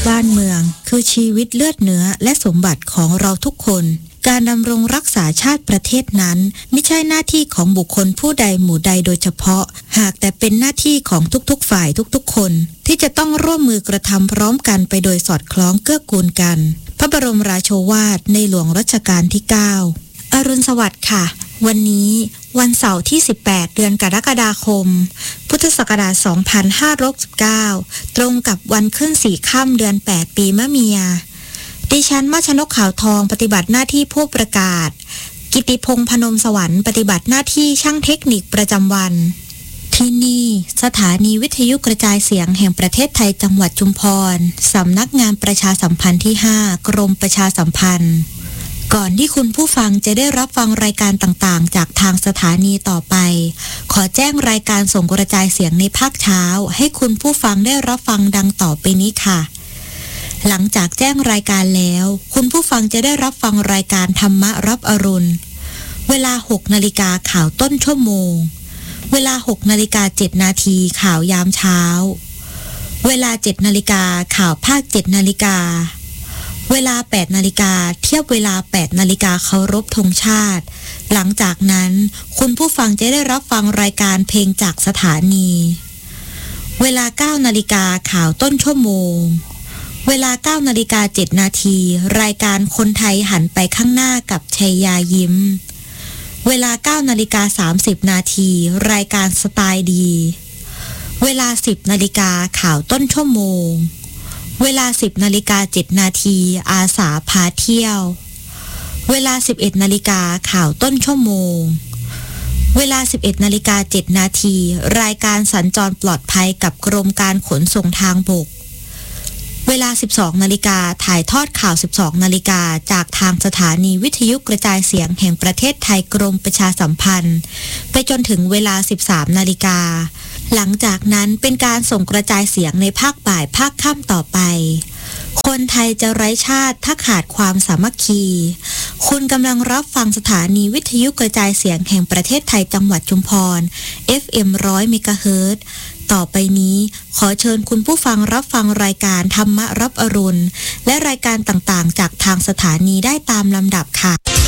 บ้านเมืองคือชีวิตเลือดเนื้อและสมบัติของเราทุกคนการดำรงรักษาชาติประเทศนั้นไม่ใช่หน้าที่ของบุคคลผู้ใดหมู่ใดโดยเฉพาะหากแต่เป็นหน้าที่ของทุกๆฝ่ายทุกๆคนที่จะต้องร่วมมือกระทำพร้อมกันไปโดยสอดคล้องเกื้อกูลกันพระบรมราโชวาทในหลวงรัชกาลที่9อรุณสวัสดิ์ค่ะวันนี้วันเสาร์ที่18เดือนกรกฎาคมพุทธศักราช2569ตรงกับวันขึ้น4ค่ำเดือน8ปีมะเมียดิฉันมชนกขาวทองปฏิบัติหน้าที่ผู้ประกาศกิติพงษ์พนมสวรรค์ปฏิบัติหน้าที่ช่างเทคนิคประจำวันที่นี่สถานีวิทยุกระจายเสียงแห่งประเทศไทยจังหวัดชุมพรสำนักงานประชาสัมพันธ์ที่5กรมประชาสัมพันธ์ก่อนที่คุณผู้ฟังจะได้รับฟังรายการต่างๆจากทางสถานีต่อไปขอแจ้งรายการส่งกระจายเสียงในภาคเช้าให้คุณผู้ฟังได้รับฟังดังต่อไปนี้ค่ะหลังจากแจ้งรายการแล้วคุณผู้ฟังจะได้รับฟังรายการธรรมะรับอรุณเวลา 6 นาฬิกาข่าวต้นชั่วโมงเวลา 6 นาฬิกา 7 นาทีข่าวยามเช้าเวลา 7 นาฬิกาข่าวภาค 7 นาฬิกาเวลา 8 นาฬิกาเทียบเวลา 8 นาฬิกาเคารพธงชาติหลังจากนั้นคุณผู้ฟังจะได้รับฟังรายการเพลงจากสถานีเวลา 9 นาฬิกาข่าวต้นชั่วโมงเวลา 9 นาฬิกา 7 นาทีรายการคนไทยหันไปข้างหน้ากับชัยยายิ้มเวลา 9 นาฬิกา 30 นาทีรายการสไตล์ดีเวลา 10 นาฬิกาข่าวต้นชั่วโมงเวลา 10 นาฬิกา 7 นาทีอาสาพาเที่ยวเวลา 11 นาฬิกาข่าวต้นชั่วโมงเวลา 11 นาฬิกา 7 นาทีรายการสัญจรปลอดภัยกับกรมการขนส่งทางบกเวลา 12 นาฬิกาถ่ายทอดข่าว 12 นาฬิกาจากทางสถานีวิทยุกระจายเสียงแห่งประเทศไทยกรมประชาสัมพันธ์ไปจนถึงเวลา 13 นาฬิกาหลังจากนั้นเป็นการส่งกระจายเสียงในภาคบ่ายภาคค่ำต่อไปคนไทยจะไร้ชาติถ้าขาดความสามัคคีคุณกำลังรับฟังสถานีวิทยุกระจายเสียงแห่งประเทศไทยจังหวัดชุมพร FM 100 เมกะเฮิรตซ์ต่อไปนี้ขอเชิญคุณผู้ฟังรับฟังรายการธรรมะรับอรุณและรายการต่างๆจากทางสถานีได้ตามลำดับค่ะ